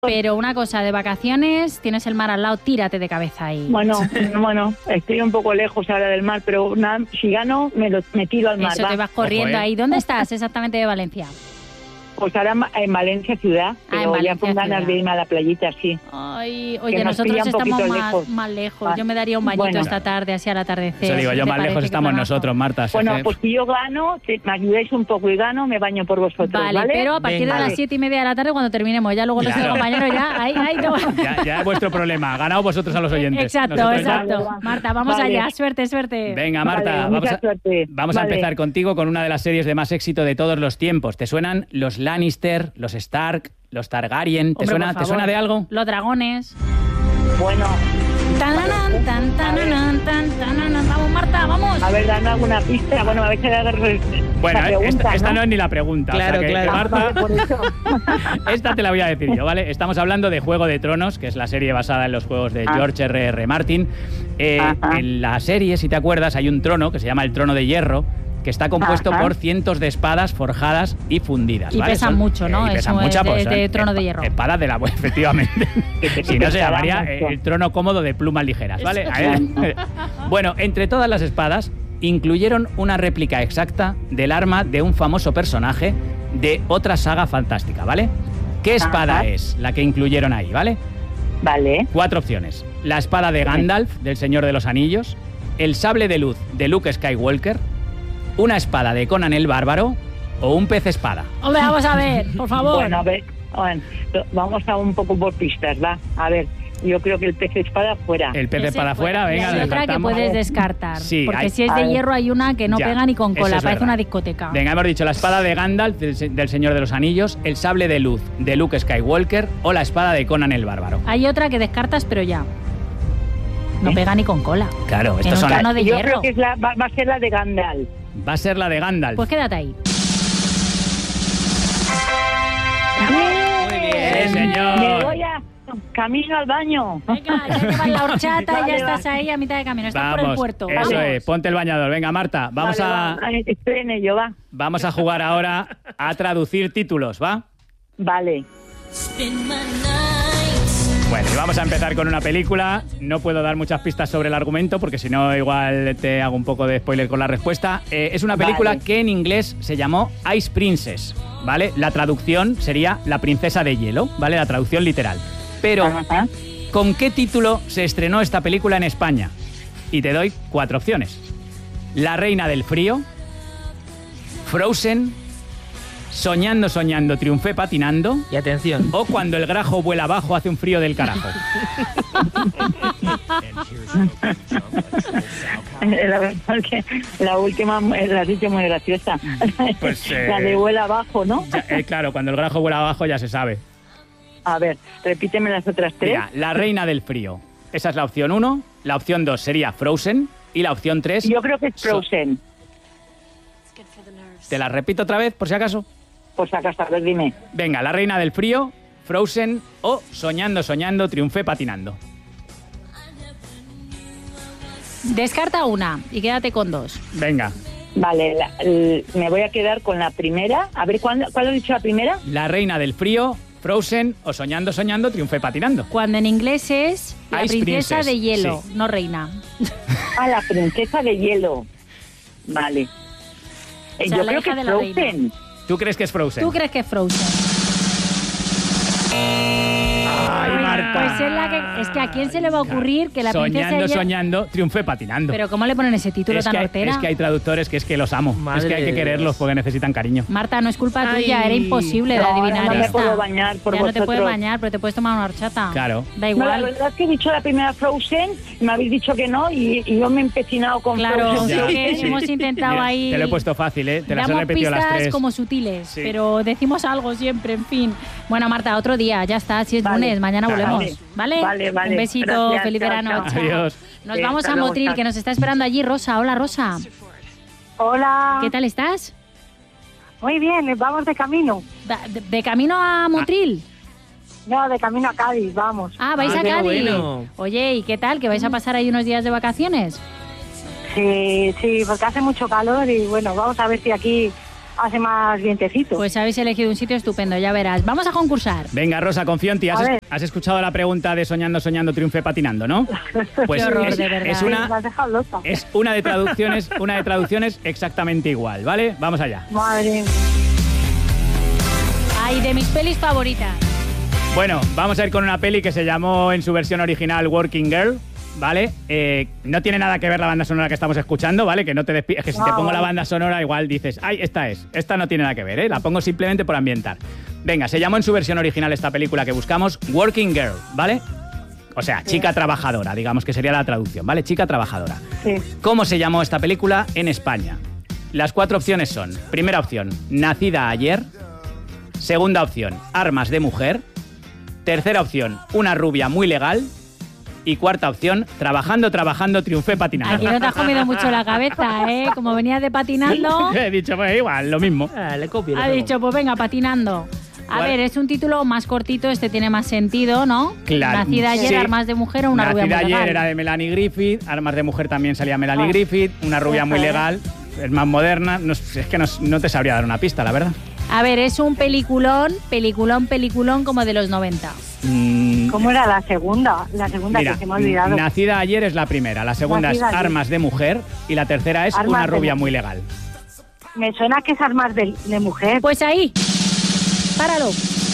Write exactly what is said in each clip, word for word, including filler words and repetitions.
Pero una cosa, de vacaciones, tienes el mar al lado, tírate de cabeza ahí. Bueno, bueno, estoy un poco lejos ahora del mar, pero nada, si gano, me, lo, me tiro al mar. Eso, va. te vas corriendo Ojo, ¿eh? ahí. ¿Dónde estás exactamente de Valencia? Pues ahora en Valencia ciudad, pero Ah, en Valencia, ya con ganas ciudad. de irme a la playita, sí. Ay, oye, Que nos nosotros pilla un estamos poquito más lejos. más lejos. Ah, Yo me daría un bañito bueno. esta tarde, así al atardecer. Eso digo, ¿Te yo más parece lejos que estamos planazo? nosotros, Marta. Bueno, jefe. pues si yo gano, te- me ayudáis un poco y gano, me baño por vosotros, Vale, ¿vale? pero a partir Venga. de las Vale. siete y media de la tarde cuando terminemos. Ya luego los Claro. compañeros ya... Ay, ay, no. Ya, ya es vuestro problema. Ganado vosotros a los oyentes. Exacto, Nosotros ya- exacto. Vale, Marta, vamos vale. allá. Suerte, suerte. Venga, Marta, Vale, vamos, mucha a, suerte. vamos a Vale. empezar contigo con una de las series de más éxito de todos los tiempos. ¿Te suenan los Lannister, los Stark, los Targaryen? ¿Te, Hombre, suena, por ¿te favor. suena de algo? Los dragones. Bueno, Tananan, tan, tananan, tan, tananan. Vamos, Marta, vamos. a ver, dame alguna pista. Bueno, a ver si dar Bueno, la esta, pregunta, esta no ¿no? es ni la pregunta. Claro, o sea que, claro. Marta, Vale, por eso. esta te la voy a decir yo, ¿vale? Estamos hablando de Juego de Tronos, que es la serie basada en los juegos de Ah. George R R. Martin. Eh, Ajá. en la serie, si te acuerdas, hay un trono que se llama el Trono de Hierro, que está compuesto Ajá. por cientos de espadas forjadas y fundidas. Y ¿vale? pesan Son- mucho, ¿no? y pesan Eso es mucho, de- pues, de son Trono de espa- Hierro. Espadas de la buena, efectivamente. Si no, se llamaría mucho. el trono cómodo de plumas ligeras, ¿vale? Bueno, entre todas las espadas, incluyeron una réplica exacta del arma de un famoso personaje de otra saga fantástica, ¿vale? ¿Qué espada Ajá. es la que incluyeron ahí, ¿vale? Vale. Cuatro opciones. La espada de Gandalf, del Señor de los Anillos, el sable de luz de Luke Skywalker, una espada de Conan el Bárbaro o un pez espada. Hombre, vamos a ver, por favor. Bueno, a ver, bueno, vamos a un poco por pistas, va. A ver, yo creo que el pez espada fuera. El pez Ese espada fuera. fuera, Y venga, hay otra que descartamos. puedes descartar. Sí, porque hay- si es a de ver. hierro hay una que no Ya, pega ni con eso cola, es parece verdad. una discoteca. Venga, hemos dicho la espada de Gandalf del, se- del Señor de los Anillos, el sable de luz de Luke Skywalker o la espada de Conan el Bárbaro. Hay otra que descartas, pero ya. No ¿Eh? pega ni con cola. Claro, En estos un son. trono de yo hierro. creo que es la, va, va a ser la de Gandalf. Va a ser la de Gandalf. Pues quédate ahí. Muy Sí, bien. Me señor. voy a camino al baño. Venga, ya llevas la horchata y ya Vale, estás va. ahí a mitad de camino. Estás por el Vamos, puerto. eso Vamos. es, ponte el bañador. Venga, Marta, vamos Vale, a va. Ay, estoy en ello, va. vamos a jugar ahora a traducir títulos, ¿va? Vale. Bueno, y vamos a empezar con una película. No puedo dar muchas pistas sobre el argumento porque si no igual te hago un poco de spoiler con la respuesta. Eh, es una película Vale. que en inglés se llamó Ice Princess, ¿vale? La traducción sería La princesa de hielo, ¿vale? La traducción literal. Pero, Ajá. ¿con qué título se estrenó esta película en España? Y te doy cuatro opciones. La reina del frío, Frozen, Soñando, soñando, triunfé patinando Y atención. o Cuando el grajo vuela abajo hace un frío del carajo. La verdad es que la última eh, la has dicho muy graciosa. Pues, eh, La de vuela abajo, ¿no? Ya, eh, claro, cuando el grajo vuela abajo ya se sabe. A ver, repíteme las otras tres. Mira, La reina del frío. Esa es la opción uno. La opción dos sería Frozen. Y la opción tres... Yo creo que es Frozen. Te la repito otra vez, por si acaso. Pues acá está, a ver, dime. Venga, La reina del frío, Frozen o Soñando, soñando, triunfé patinando. Descarta una y quédate con dos. Venga. Vale, la- el- me voy a quedar con la primera. A ver, ¿cuál, cuál has dicho la primera? La reina del frío, Frozen o Soñando, soñando, triunfé patinando. Cuando en inglés es la Ice princesa Princess, de hielo, sí. no reina. Ah, la princesa de hielo. Vale. Eh, O sea, yo la creo hija que de es la Frozen. ¿Tú crees que es Frozen? ¿Tú crees que es Frozen? Ay, Marta. Pues es la que... Es que a quién se le va a ocurrir que la princesa Soñando, de hielo... soñando, triunfé patinando. Pero ¿cómo le ponen ese título es, tan que hay, hortera? es que hay traductores que es que los amo. Madre es que hay que de quererlos Dios. porque necesitan cariño. Marta, no es culpa Ay. tuya, era imposible de No, adivinar no me esta. puedo bañar por ya no te vosotros. puedes bañar, pero te puedes tomar una horchata. Claro. Da No, la igual. verdad es que he dicho la primera Frozen, me habéis dicho que no y, y yo me he empecinado con Claro, Frozen. sí Ya, que sí. hemos intentado Mira, ahí... Te lo he puesto fácil, ¿eh? Te las he Damos repetido las pistas tres. como sutiles, Sí. pero decimos algo siempre, en fin. Bueno, Marta, otro día, ya está, si es Vale. lunes, mañana Claro. volvemos, ¿vale? Vale, vale. Un besito, Gracias, feliz chao, verano. chao. Adiós. Nos Sí, vamos hasta a luego, Motril, chao. que nos está esperando allí Rosa. Hola, Rosa. Hola. ¿Qué tal estás? Muy bien, vamos de camino. Da- ¿De, de camino a Motril? No, de camino a Cádiz, vamos. Ah, ¿vais Ah, a qué Cádiz? bueno. Oye, ¿y qué tal? ¿Que vais a pasar ahí unos días de vacaciones? Sí, sí, porque hace mucho calor y bueno, vamos a ver si aquí hace más dientecitos. Pues habéis elegido un sitio estupendo, ya verás. Vamos a concursar. Venga, Rosa, confío en ti. ¿Has, A es- ver. has escuchado la pregunta de Soñando, Soñando, Triunfe Patinando, ¿no? Pues Qué horror, es, de verdad. es Me una, has dejado loca. es una de traducciones, una de traducciones exactamente igual, ¿vale? Vamos allá. Madre. Ay, de mis pelis favoritas. Bueno, vamos a ir con una peli que se llamó en su versión original Working Girl, ¿vale? Eh, no tiene nada que ver la banda sonora que estamos escuchando, ¿vale? Que no te despides, que si te Ah, pongo la vale. banda sonora igual dices, ay, esta es, esta no tiene nada que ver, ¿eh? La pongo simplemente por ambientar. Venga, se llamó en su versión original esta película que buscamos Working Girl, ¿vale? O sea, chica trabajadora, digamos que sería la traducción, ¿vale? Chica trabajadora. Sí. ¿Cómo se llamó esta película en España? Las cuatro opciones son, primera opción, Nacida ayer. Segunda opción, Armas de mujer. Tercera opción, Una rubia muy legal. Y cuarta opción, Trabajando, trabajando, triunfé patinando. Aquí no te has comido mucho la cabeza, ¿eh? Como venías de patinando, He dicho, pues igual, lo mismo. Ah, le copio. le ha pego. dicho, pues venga, patinando. A ¿Cuál? ver, es un título más cortito, este tiene más sentido, ¿no? Claro. Nacida ayer, Sí. Armas de mujer o Una rubia muy Nacida ayer legal. era de Melanie Griffith. Armas de mujer también salía Melanie Ah. Griffith. Una rubia muy Ojo, ¿eh? legal. Es más moderna. No, es que no, no te sabría dar una pista, la verdad. A ver, es un peliculón, peliculón, peliculón como de los noventa. Mm, ¿Cómo era la segunda? La segunda Mira, que se me ha olvidado. Nacida ayer es la primera, la segunda Nacida es ayer. Armas de mujer y la tercera es Armas Una de rubia mujer. muy legal. Me suena que es armas de, de mujer. Pues ahí, páralo.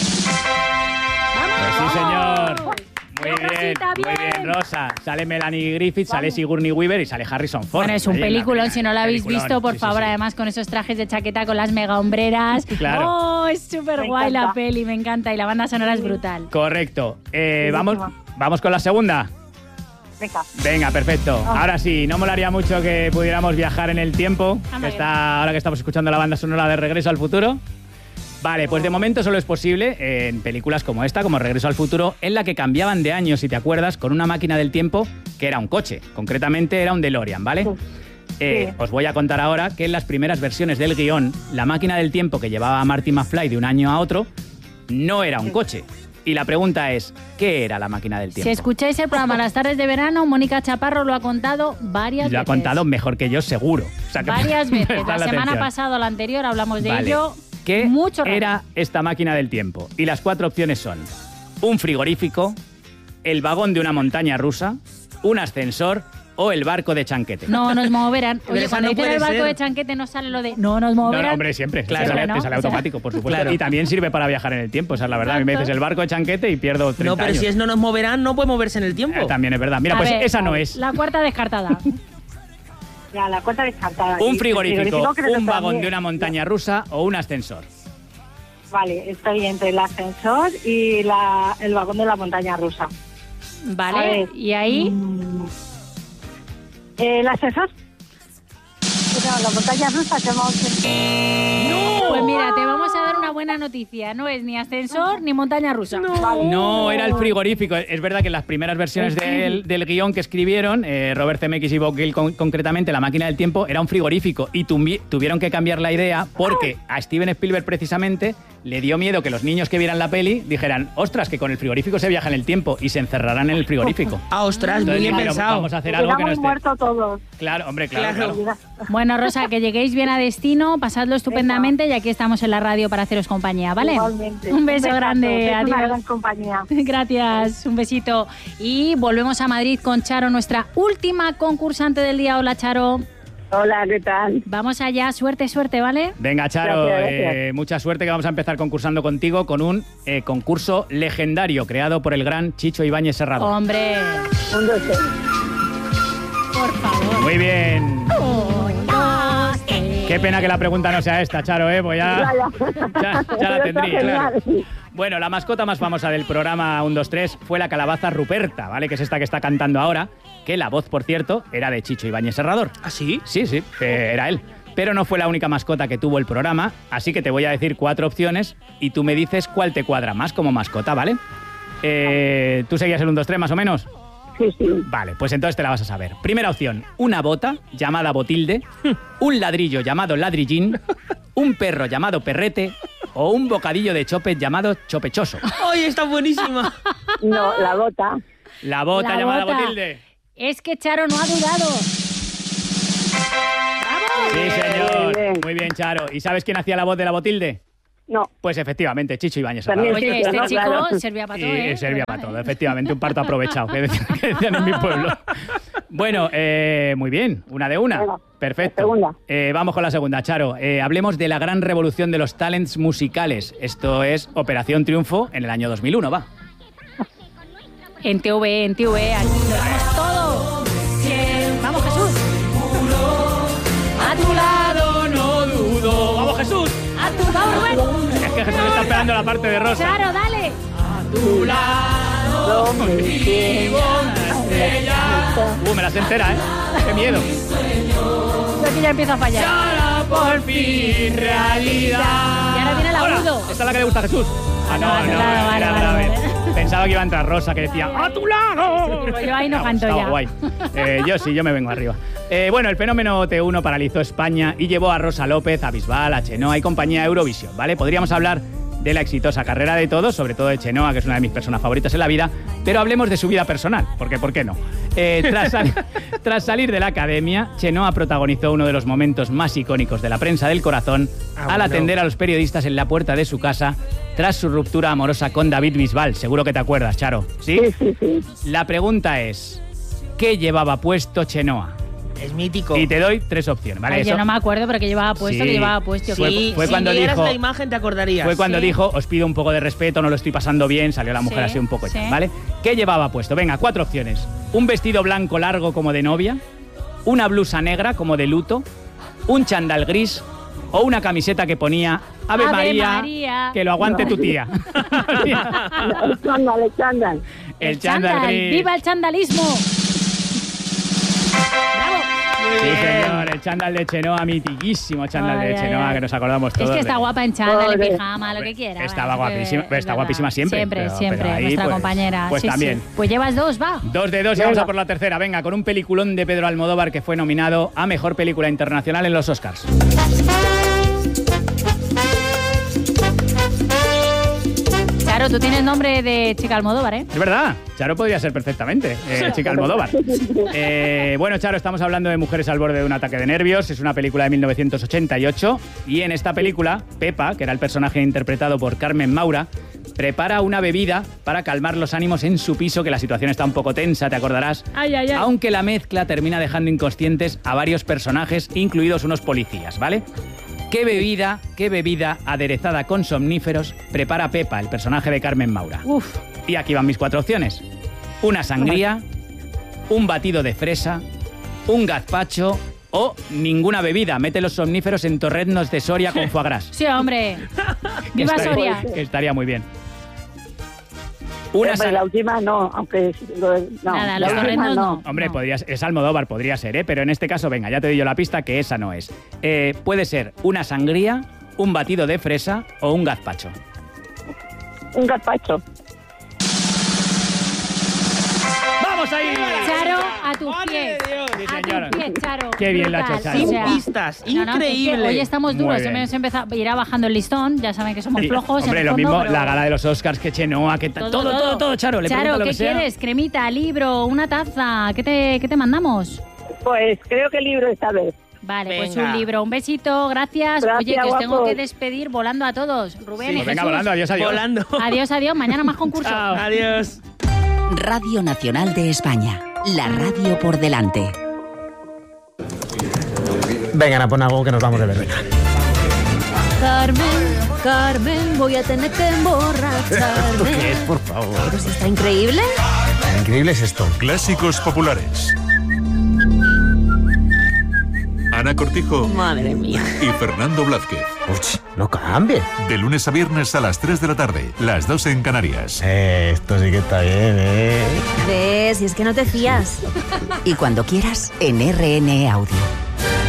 Pues sí, señor. Muy bien, Rosita, muy bien. bien, Rosa. Sale Melanie Griffith, sale Sigourney Weaver y sale Harrison Ford. Bueno, es un Ahí en la peliculón, peli- si no lo habéis peliculón. visto, por Sí, sí, favor, sí. además con esos trajes de chaqueta con las mega hombreras. Claro. Oh, es súper Me guay la encanta. peli, me encanta. Y la banda sonora es brutal. Correcto. Eh, Buenísima. vamos, vamos con la segunda. Venga. Venga, perfecto. Ah. Ahora sí, no molaría mucho que pudiéramos viajar en el tiempo. Anda Que que está, ahora que estamos escuchando la banda sonora de Regreso al Futuro. Vale, pues de momento solo es posible eh, en películas como esta, como Regreso al Futuro, en la que cambiaban de año, si te acuerdas, con una máquina del tiempo que era un coche. Concretamente era un DeLorean, ¿vale? Sí. Eh, Sí. Os voy a contar ahora que en las primeras versiones del guión, la máquina del tiempo que llevaba a Marty McFly de un año a otro no era un coche. Y la pregunta es, ¿qué era la máquina del tiempo? Si escucháis el programa Las tardes de verano, Mónica Chaparro lo ha contado varias Lo ha veces. contado mejor que yo, seguro. O sea, que Varias veces. prestar La semana atención. pasada o la anterior hablamos de Vale. ello. ¿Qué mucho rato. era esta máquina del tiempo? Y las cuatro opciones son un frigorífico, el vagón de una montaña rusa, un ascensor o el barco de Chanquete. No nos moverán. Pero Oye, esa cuando no dicen puede el barco ser. de Chanquete no sale lo de no nos No, moverán. no, hombre, siempre. Claro, te sale, ¿no? te sale O sea, automático, por supuesto. claro. Y también sirve para viajar en el tiempo, esa es la verdad. A mí me Exacto. dices el barco de Chanquete y pierdo treinta No, pero años. si es no nos moverán, no puede moverse en el tiempo. Eh, también es verdad. Mira, A pues ver, esa no es. La cuarta descartada. Ya, la cuenta descartada. Un Y frigorífico, creo que un vagón también. de una montaña rusa o un ascensor. Vale, estoy entre el ascensor y la, el vagón de la montaña rusa. A Vale, ver. y ahí. Mm. ¿El ascensor? No, la montaña rusa que vamos a... Pues mira, te vamos a dar una buena noticia. No es ni ascensor ni montaña rusa. Vale. No, era el frigorífico. Es verdad que en las primeras versiones del, del guión que escribieron, eh, Robert Zemeckis y Bob Gale con- concretamente, la máquina del tiempo era un frigorífico y tumbi- tuvieron que cambiar la idea porque a Steven Spielberg precisamente le dio miedo que los niños que vieran la peli dijeran, ostras, que con el frigorífico se viaja en el tiempo y se encerrarán en el frigorífico. Ah, ostras, muy Entonces bien dijeron, pensado. vamos a hacer algo que no Hubiéramos esté. muerto todos. Claro, hombre, claro, Claro. claro. Bueno, Rosa, que lleguéis bien a destino, pasadlo estupendamente y aquí estamos en la radio para haceros compañía, ¿vale? Igualmente. Un beso besazo, grande, sois una adiós. gran compañía. Gracias, un besito. Y volvemos a Madrid con Charo, nuestra última concursante del día. Hola, Charo. Hola, ¿qué tal? Vamos allá, suerte, suerte, ¿vale? Venga, Charo, Gracias, gracias. eh, mucha suerte que vamos a empezar concursando contigo con un eh, concurso legendario creado por el gran Chicho Ibáñez Serrador. Hombre, Un, dos, tres. por favor. Muy bien. Un, dos, tres. Qué pena que la pregunta no sea esta, Charo, ¿eh? Pues ya, ya, ya la tendría. Genial. Bueno, la mascota más famosa del programa uno, dos, tres fue la calabaza Ruperta, ¿vale? Que es esta que está cantando ahora, que la voz, por cierto, era de Chicho Ibáñez Serrador. ¿Ah, sí? Sí, sí, eh, era él. Pero no fue la única mascota que tuvo el programa, así que te voy a decir cuatro opciones y tú me dices cuál te cuadra más como mascota, ¿vale? Eh, ¿Tú seguías el uno, dos, tres más o menos? Sí, sí. Vale, pues entonces te la vas a saber. Primera opción, una bota llamada Botilde, un ladrillo llamado Ladrillín, un perro llamado Perrete o un bocadillo de chopet llamado Chopechoso. ¡Ay, está buenísima! No, la bota. La bota La llamada bota. Botilde. Es que Charo no ha dudado. Sí, señor. Muy bien. Muy bien, Charo. ¿Y sabes quién hacía la voz de la Botilde? No. Pues efectivamente, Chicho Ibáñez. También Salgado. Oye, este no, chico claro. servía para Y todo, ¿eh? servía para ¿Verdad, todo, eh? efectivamente, un parto aprovechado, que decían, que decían en mi pueblo. Bueno, eh, muy bien, una de una. Venga, Perfecto. la segunda. Eh, vamos con la segunda, Charo. Eh, hablemos de la gran revolución de los talents musicales. Esto es Operación Triunfo en el año dos mil uno, va. En T V, en T V, aquí lo damos todo. Vamos, Jesús. A tu lado no dudo. ¡Vamos, Jesús! A tu lado, Rubén. Es que Jesús está esperando la parte de Rosa. Claro, dale. Tu lado, vivo una estrella. Uh, me las entera, ¿eh? ¡Qué miedo! Yo aquí ya empiezo a fallar. Ahora por fin realidad. Y ahora viene el Hola, agudo. ¿esta es la que le gusta a Jesús? Ah, no, Ah, no, claro, vale, era vale, grave. vale. Pensaba que iba a entrar Rosa, que decía ¡a tu lado! Digo, yo ahí no Estaba- canto estaba ya. guay. Eh, yo sí, yo me vengo arriba. Eh, bueno, el fenómeno T uno paralizó España y llevó a Rosa López, a Bisbal, a Chenoa y compañía a Eurovisión, ¿vale? Podríamos hablar de la exitosa carrera de todos, sobre todo de Chenoa, que es una de mis personas favoritas en la vida, pero hablemos de su vida personal, porque ¿por qué no? Eh, tras, sal- tras salir de la academia, Chenoa protagonizó uno de los momentos más icónicos de la prensa del corazón Ah, al bueno. atender a los periodistas en la puerta de su casa tras su ruptura amorosa con David Bisbal. Seguro que te acuerdas, Charo, ¿sí? Sí, sí, sí. La pregunta es, ¿qué llevaba puesto Chenoa? Es mítico. Y te doy tres opciones, ¿vale? Ay, Eso yo no me acuerdo, pero que llevaba puesto, Sí. que llevaba puesto. Fue- Sí, fue si cuando vieras dijo- la imagen te acordarías. fue cuando Sí. dijo, os pido un poco de respeto, no lo estoy pasando bien, salió la mujer Sí, así un poco, sí. tal, ¿vale? ¿Qué llevaba puesto? Venga, cuatro opciones. Un vestido blanco largo como de novia, una blusa negra como de luto, un chándal gris o una camiseta que ponía Ave, Ave María, María. que lo aguante tu tía. El chándal, el chándal. El chándal gris. ¡Viva el chandalismo! ¡Bravo! Sí, señor, el chándal de Chenoa, mitiquísimo chándal Ay, de ay, Chenoa, ay. que nos acordamos todos. Es que está de- guapa en chándal, en Pobre. pijama, lo que quiera. Estaba bueno, es que guapísima, es está verdad. guapísima siempre. Siempre, pero- siempre, pero ahí, nuestra pues- compañera. Pues Sí, sí. también. Pues llevas dos, va. Dos de dos y vamos Venga. a por la tercera. Venga, con un peliculón de Pedro Almodóvar que fue nominado a Mejor Película Internacional en los Oscars. Charo, tú tienes nombre de chica Almodóvar, ¿eh? Es verdad, Charo podría ser perfectamente, eh, chica Almodóvar. Eh, bueno, Charo, estamos hablando de Mujeres al borde de un ataque de nervios. Es una película de mil novecientos ochenta y ocho y en esta película, Pepa, que era el personaje interpretado por Carmen Maura, prepara una bebida para calmar los ánimos en su piso, que la situación está un poco tensa, te acordarás. Ay, ay, ay. Aunque la mezcla termina dejando inconscientes a varios personajes, incluidos unos policías, ¿vale? ¿Qué bebida, qué bebida aderezada con somníferos prepara Pepa, el personaje de Carmen Maura? Uf. Y aquí van mis cuatro opciones. Una sangría, un batido de fresa, un gazpacho o ninguna bebida. Mete los somníferos en torreznos de Soria con foie gras. Sí, hombre. ¡Viva Estaría- Soria! que estaría muy bien. Una Hombre, sang- la última no, aunque lo de- no, Nada, la los última torrendos no. Hombre, No. podría ser- es Almodóvar, podría ser, ¿eh? Pero en este caso, venga, ya te doy yo la pista que esa no es. Eh, puede ser una sangría, un batido de fresa o un gazpacho. Un gazpacho. ¡Vamos ahí! Charo, a tus ¡Madre pies. de Dios! Sí, A señora. tus pies, Charo. Qué bien lo ha hecho Brutal. Charo. O sea, Sin pistas, no, no, increíble. es que hoy estamos Muy duros, bien. hemos empezado, irá bajando el listón, ya saben que somos Y, flojos. hombre, en el lo fondo, mismo, pero- la gala de los Oscars, que Chenoa, que ta- todo, todo, todo, Charo. Le Charo, pregunta lo ¿qué que sea. quieres? Cremita, libro, una taza, ¿qué te, qué te mandamos? Pues creo que el libro esta vez. Vale, pues Venga. un libro, un besito, gracias. Gracias, Oye, que os tengo guapos. que despedir volando a todos. Rubén Sí. y Pues venga, Jesús. volando, adiós, adiós. Volando. Adiós, adiós, mañana más concurso. Chao. Adiós. Radio Nacional de España. La radio por delante. Vengan, pon algo que nos vamos de verdad. Carmen, Carmen, voy a tener que emborracharme. ¿Qué es, por favor? Pero si está increíble. Increíble es esto. Clásicos populares. Ana Cortijo Madre mía. y Fernando Blázquez. Uch, no cambie. De lunes a viernes a las tres de la tarde, las dos en Canarias. Eh, esto sí que está bien, ¿eh? ¿Ves? Si es que no te fías. Y cuando quieras, en R N E Audio.